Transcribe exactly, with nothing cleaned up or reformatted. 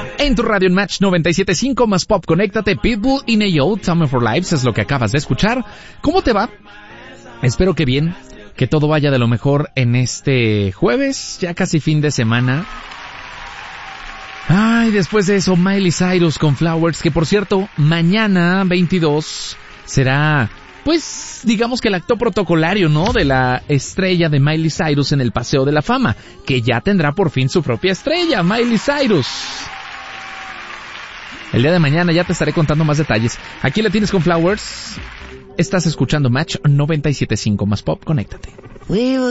En tu radio en Match noventa y siete punto cinco más Pop, conéctate. Pitbull y Neo, Time for Lives es lo que acabas de escuchar. ¿Cómo te va? Espero que bien, que todo vaya de lo mejor en este jueves, ya casi fin de semana. Ay, después de eso, Miley Cyrus con Flowers, que por cierto, mañana veintidós será, pues, digamos que el acto protocolario, ¿no?, de la estrella de Miley Cyrus en el Paseo de la Fama, que ya tendrá por fin su propia estrella, Miley Cyrus. El día de mañana ya te estaré contando más detalles. Aquí la tienes con Flowers. Estás escuchando Match noventa y siete punto cinco más Pop, conéctate.